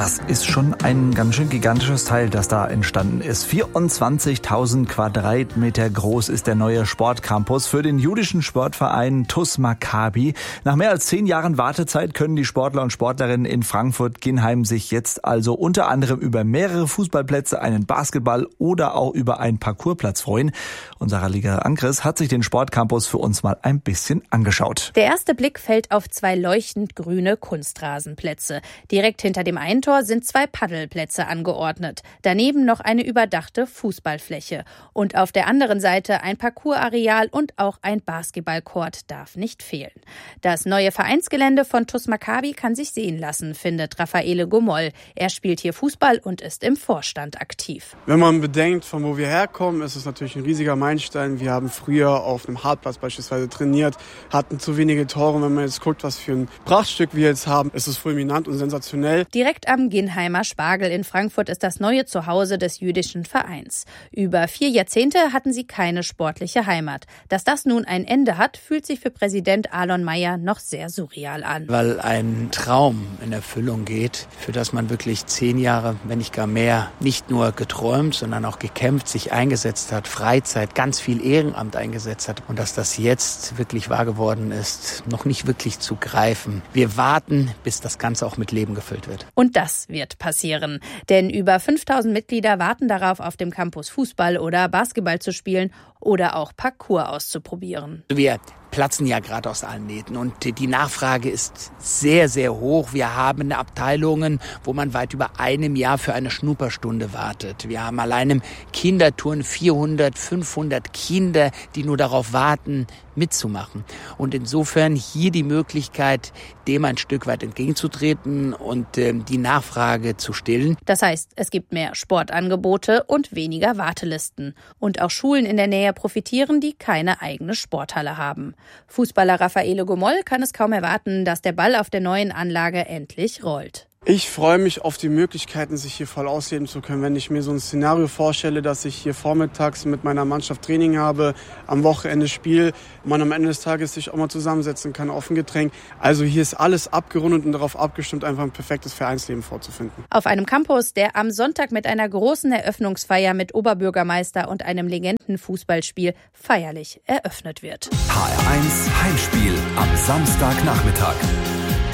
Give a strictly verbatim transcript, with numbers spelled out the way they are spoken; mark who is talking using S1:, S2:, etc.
S1: Das ist schon ein ganz schön gigantisches Teil, das da entstanden ist. vierundzwanzigtausend Quadratmeter groß ist der neue Sportcampus für den jüdischen Sportverein T U S Maccabi. Nach mehr als zehn Jahren Wartezeit können die Sportler und Sportlerinnen in Frankfurt-Ginnheim sich jetzt also unter anderem über mehrere Fußballplätze, einen Basketball oder auch über einen Parkourplatz freuen. Und Sarah Liger-Ankres hat sich den Sportcampus für uns mal ein bisschen angeschaut.
S2: Der erste Blick fällt auf zwei leuchtend grüne Kunstrasenplätze. Direkt hinter dem einen Tor sind zwei Paddelplätze angeordnet. Daneben noch eine überdachte Fußballfläche. Und auf der anderen Seite ein Parcoursareal und auch ein Basketballcourt darf nicht fehlen. Das neue Vereinsgelände von T U S Maccabi kann sich sehen lassen, findet Raffaele Gomoll. Er spielt hier Fußball und ist im Vorstand aktiv.
S3: Wenn man bedenkt, von wo wir herkommen, ist es natürlich ein riesiger Meilenstein. Wir haben früher auf einem Hartplatz beispielsweise trainiert, hatten zu wenige Tore. Wenn man jetzt guckt, was für ein Prachtstück wir jetzt haben, ist es fulminant und sensationell.
S2: Direkt am Ginnheimer Spargel in Frankfurt ist das neue Zuhause des jüdischen Vereins. Über vier Jahrzehnte hatten sie keine sportliche Heimat. Dass das nun ein Ende hat, fühlt sich für Präsident Alon Meyer noch sehr surreal an.
S4: Weil ein Traum in Erfüllung geht, für das man wirklich zehn Jahre, wenn nicht gar mehr, nicht nur geträumt, sondern auch gekämpft, sich eingesetzt hat, Freizeit, ganz viel Ehrenamt eingesetzt hat. Und dass das jetzt wirklich wahr geworden ist, noch nicht wirklich zu greifen. Wir warten, bis das Ganze auch mit Leben gefüllt wird.
S2: Und das wird passieren. Denn über fünftausend Mitglieder warten darauf, auf dem Campus Fußball oder Basketball zu spielen oder auch Parkour auszuprobieren.
S4: Wir platzen ja gerade aus allen Nähten und die Nachfrage ist sehr, sehr hoch. Wir haben Abteilungen, wo man weit über einem Jahr für eine Schnupperstunde wartet. Wir haben allein im Kinderturnen vierhundert, fünfhundert Kinder, die nur darauf warten, mitzumachen. Und insofern hier die Möglichkeit, dem ein Stück weit entgegenzutreten und äh, die Nachfrage zu stillen.
S2: Das heißt, es gibt mehr Sportangebote und weniger Wartelisten. Und auch Schulen in der Nähe profitieren, die keine eigene Sporthalle haben. Fußballer Raffaele Gomoll kann es kaum erwarten, dass der Ball auf der neuen Anlage endlich rollt.
S3: Ich freue mich auf die Möglichkeiten, sich hier voll ausleben zu können. Wenn ich mir so ein Szenario vorstelle, dass ich hier vormittags mit meiner Mannschaft Training habe, am Wochenende Spiel, man am Ende des Tages sich auch mal zusammensetzen kann auf ein Getränk. Also hier ist alles abgerundet und darauf abgestimmt, einfach ein perfektes Vereinsleben vorzufinden.
S2: Auf einem Campus, der am Sonntag mit einer großen Eröffnungsfeier mit Oberbürgermeister und einem Legendenfußballspiel feierlich eröffnet wird.
S5: H R eins Heimspiel am Samstagnachmittag.